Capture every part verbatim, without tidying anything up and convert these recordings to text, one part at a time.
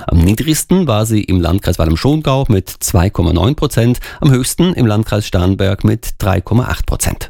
Am niedrigsten war sie im Landkreis Walheim-Schongau mit zwei Komma neun Prozent, am höchsten im Landkreis Starnberg mit drei Komma acht Prozent.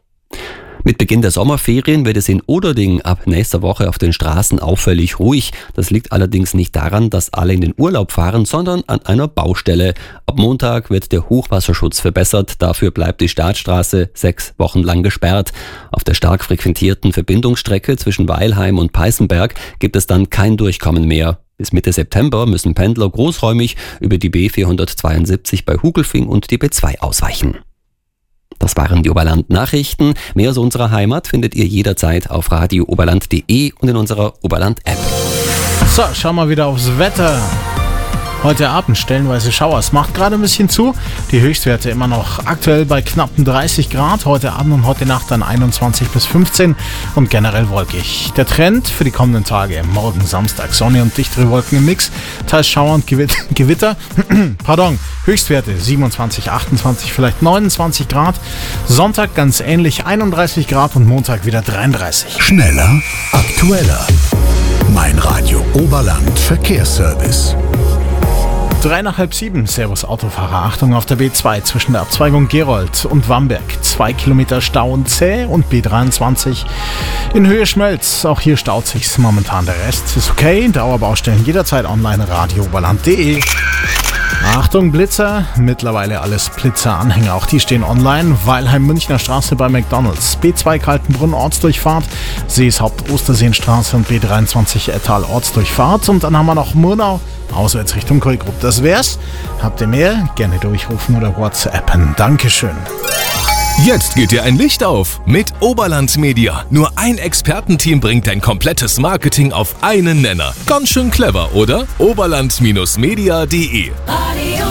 Mit Beginn der Sommerferien wird es in Oderding ab nächster Woche auf den Straßen auffällig ruhig. Das liegt allerdings nicht daran, dass alle in den Urlaub fahren, sondern an einer Baustelle. Ab Montag wird der Hochwasserschutz verbessert. Dafür bleibt die Staatsstraße sechs Wochen lang gesperrt. Auf der stark frequentierten Verbindungsstrecke zwischen Weilheim und Peißenberg gibt es dann kein Durchkommen mehr. Bis Mitte September müssen Pendler großräumig über die B vierhundertzweiundsiebzig bei Hugelfing und die B zwei ausweichen. Das waren die Oberland-Nachrichten. Mehr aus unserer Heimat findet ihr jederzeit auf radio oberland punkt de und in unserer Oberland-App. So, schauen wir wieder aufs Wetter. Heute Abend stellenweise Schauer. Es macht gerade ein bisschen zu. Die Höchstwerte immer noch aktuell bei knappen dreißig Grad. Heute Abend und heute Nacht dann einundzwanzig bis fünfzehn und generell wolkig. Der Trend für die kommenden Tage. Morgen Samstag Sonne und dichtere Wolken im Mix. Teils Schauer und Gewitter. Pardon. Höchstwerte siebenundzwanzig, achtundzwanzig, vielleicht neunundzwanzig Grad. Sonntag ganz ähnlich einunddreißig Grad und Montag wieder dreiunddreißig. Schneller, aktueller. Mein Radio Oberland Verkehrsservice. Drei nach halb sieben. Servus Autofahrer. Achtung auf der B zwei zwischen der Abzweigung Gerold und Wamberg. Zwei Kilometer Stau und zäh und B dreiundzwanzig in Höhe Schmelz. Auch hier staut sich's momentan. Der Rest ist okay. Dauerbaustellen jederzeit online radio oberland punkt de. Achtung Blitzer. Mittlerweile alles Blitzer-Anhänger. Auch die stehen online. Weilheim-Münchner Straße bei McDonalds. B zwei Kaltenbrunn Ortsdurchfahrt. Seeshaupt Osterseenstraße und B dreiundzwanzig Ettal Ortsdurchfahrt. Und dann haben wir noch Murnau. Auswärts Richtung Kolgrupp. Das wär's. Habt ihr mehr? Gerne durchrufen oder WhatsAppen. Dankeschön. Jetzt geht dir ein Licht auf mit Oberland Media. Nur ein Expertenteam bringt dein komplettes Marketing auf einen Nenner. Ganz schön clever, oder? oberland Media punkt de Radio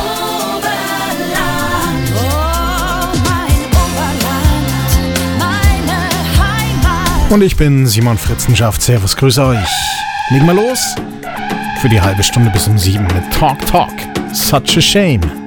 Oberland, oh mein Oberland, meine Heimat. Und ich bin Simon Fritzenschaft. Servus, grüße euch. Legen wir los für die halbe Stunde bis um sieben mit Talk Talk. Such a shame.